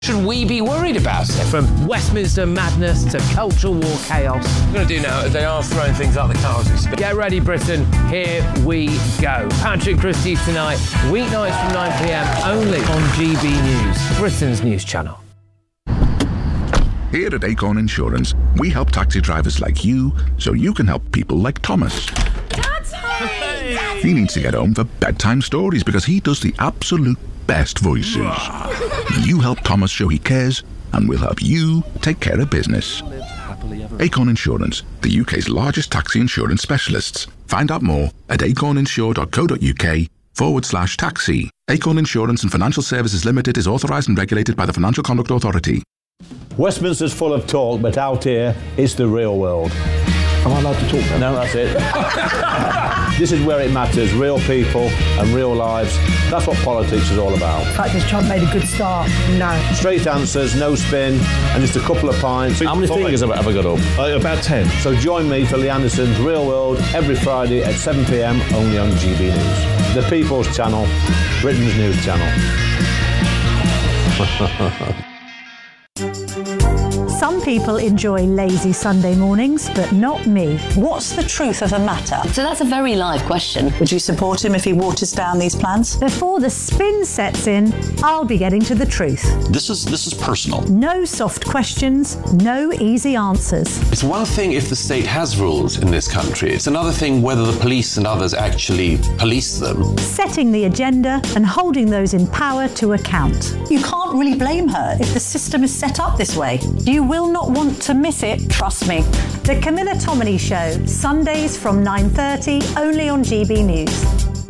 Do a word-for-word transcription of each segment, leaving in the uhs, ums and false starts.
Should we be worried about it? From Westminster madness to cultural war chaos. What we're going to do now is they are throwing things out the car as we speak. Get ready, Britain. Here we go. Patrick Christie's tonight, weeknights from nine p.m, only on G B News, Britain's news channel. Here at Acorn Insurance, we help taxi drivers like you so you can help people like Thomas. Dad's home! Hey. He needs to get home for bedtime stories because he does the absolute best voices. You help Thomas show he cares, and we'll help you take care of business. Acorn Insurance, the U K's largest taxi insurance specialists. Find out more at acorninsure.co.uk forward slash taxi. Acorn Insurance and Financial Services Limited is authorised and regulated by the Financial Conduct Authority. Westminster's full of talk, but out here, it's the real world. Am I allowed to talk now? No, that's it. This is where it matters, real people and real lives. That's what politics is all about. In fact, has Trump made a good start? No. Straight answers, no spin, and just a couple of pints. How many fingers have I ever got up? Uh, about ten. So join me for Lee Anderson's Real World every Friday at seven p.m, only on G B News. The People's Channel, Britain's news channel. Some people enjoy lazy Sunday mornings, but not me. What's the truth of the matter? So that's a very live question. Would you support him if he waters down these plans? Before the spin sets in, I'll be getting to the truth. This is this is personal. No soft questions, no easy answers. It's one thing if the state has rules in this country. It's another thing whether the police and others actually police them. Setting the agenda and holding those in power to account. You can't really blame her if the system is set up this way. You will not want to miss it, trust me. The Camilla Tominey Show, Sundays from nine thirty, only on G B News.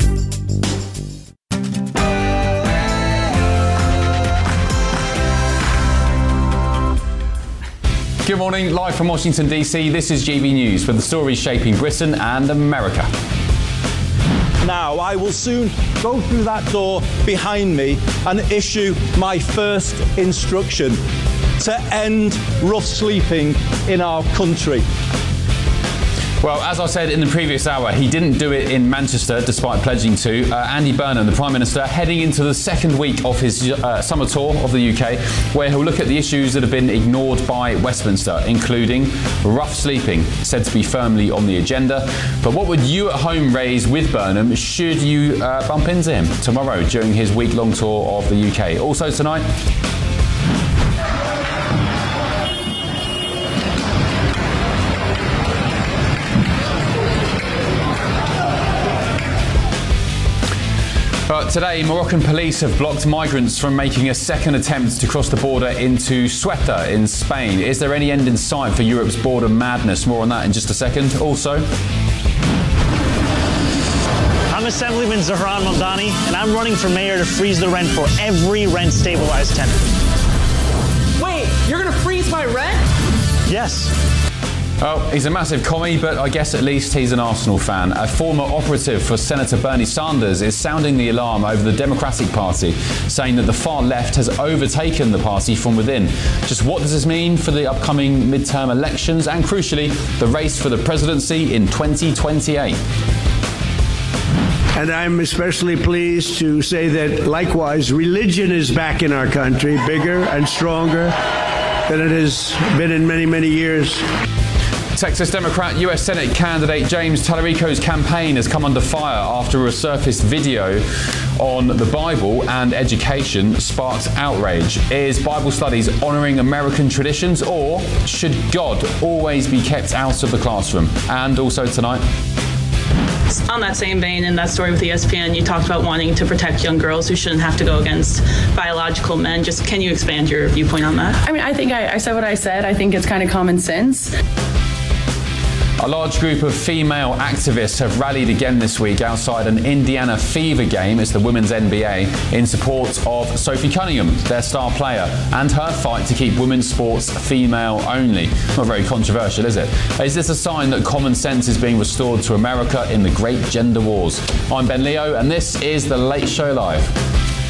Good morning, live from Washington, D C, this is G B News with the stories shaping Britain and America. Now, I will soon go through that door behind me and issue my first instruction to end rough sleeping in our country. Well, as I said in the previous hour, he didn't do it in Manchester despite pledging to. Uh, Andy Burnham, the Prime Minister, heading into the second week of his uh, summer tour of the U K, where he'll look at the issues that have been ignored by Westminster, including rough sleeping, said to be firmly on the agenda. But what would you at home raise with Burnham should you uh, bump into him tomorrow during his week-long tour of the U K? Also tonight, But today, Moroccan police have blocked migrants from making a second attempt to cross the border into Ceuta in Spain. Is there any end in sight for Europe's border madness? More on that in just a second. Also, I'm Assemblyman Zahran Mamdani, and I'm running for mayor to freeze the rent for every rent-stabilized tenant. Wait, you're going to freeze my rent? Yes. Well, he's a massive commie, but I guess at least he's an Arsenal fan. A former operative for Senator Bernie Sanders is sounding the alarm over the Democratic Party, saying that the far left has overtaken the party from within. Just what does this mean for the upcoming midterm elections and, crucially, the race for the presidency in twenty twenty-eight? And I'm especially pleased to say that, likewise, religion is back in our country, bigger and stronger than it has been in many, many years. Texas Democrat U S Senate candidate James Tallarico's campaign has come under fire after a resurfaced video on the Bible and education sparked outrage. Is Bible studies honouring American traditions, or should God always be kept out of the classroom? And also tonight, on that same vein, in that story with E S P N, you talked about wanting to protect young girls who shouldn't have to go against biological men. Just can you expand your viewpoint on that? I mean, I think I, I said what I said. I think it's kind of common sense. A large group of female activists have rallied again this week outside an Indiana Fever game, it's the women's N B A, in support of Sophie Cunningham, their star player, and her fight to keep women's sports female only. Not very controversial, is it? Is this a sign that common sense is being restored to America in the great gender wars? I'm Ben Leo, and this is The Late Show Live.